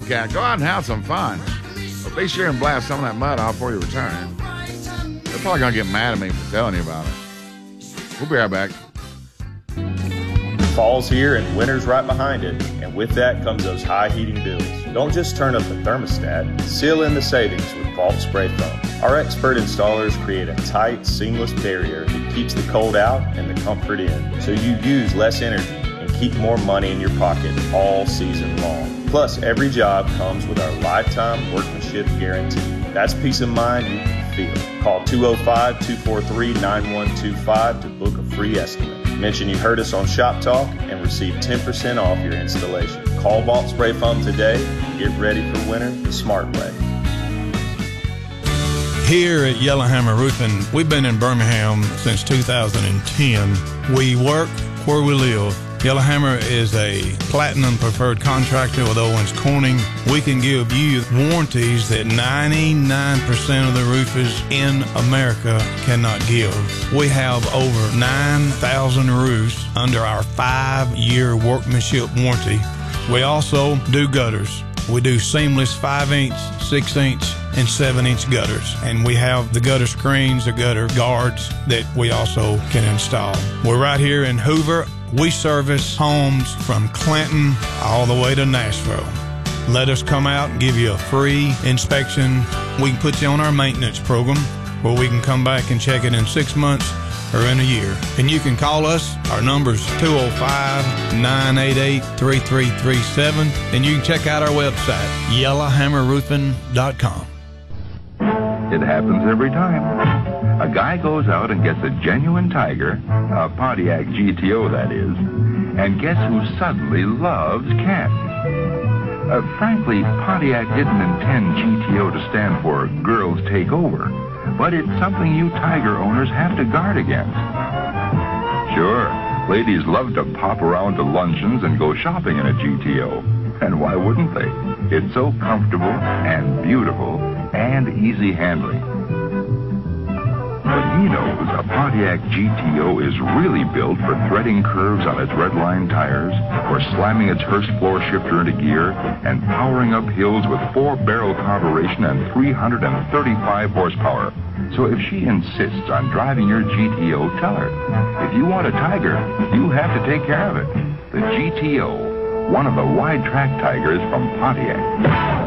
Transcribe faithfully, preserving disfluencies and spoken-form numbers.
Bobcat. Go out and have some fun. But be sure and blast some of that mud off before you return. They're probably going to get mad at me for telling you about it. We'll be right back. Fall's here and winter's right behind it, and with that comes those high heating bills. Don't just turn up the thermostat, seal in the savings with Vault Spray Foam. Our expert installers create a tight, seamless barrier that keeps the cold out and the comfort in, so you use less energy and keep more money in your pocket all season long. Plus, every job comes with our lifetime workmanship guarantee. That's peace of mind you can feel. Call two oh five, two four three, nine one two five to book a free estimate. Mention you heard us on Shop Talk and receive ten percent off your installation. Call Vault Spray Foam today and get ready for winter the smart way. Here at Yellowhammer Roofing, we've been in Birmingham since two thousand ten. We work where we live. Yellowhammer is a platinum preferred contractor with Owens Corning. We can give you warranties that ninety-nine percent of the roofers in America cannot give. We have over nine thousand roofs under our five-year workmanship warranty. We also do gutters. We do seamless five inch, six inch, and seven inch gutters. And we have the gutter screens, the gutter guards that we also can install. We're right here in Hoover. We service homes from Clinton all the way to Nashville. Let us come out and give you a free inspection. We can put you on our maintenance program where we can come back and check it in six months or in a year. And you can call us. Our number's two oh five, nine eight eight, three three three seven. And you can check out our website, yellowhammer roofing dot com. It happens every time. A guy goes out and gets a genuine Tiger, a Pontiac G T O that is, and guess who suddenly loves Ken? Uh, frankly, Pontiac didn't intend G T O to stand for Girls Take Over, but it's something you Tiger owners have to guard against. Sure, ladies love to pop around to luncheons and go shopping in a G T O, and why wouldn't they? It's so comfortable and beautiful and easy handling. But he knows a Pontiac G T O is really built for threading curves on its redline tires, or slamming its first floor shifter into gear, and powering up hills with four-barrel carburation and three hundred thirty-five horsepower. So if she insists on driving your G T O, tell her. If you want a Tiger, you have to take care of it. The G T O, one of the wide-track Tigers from Pontiac.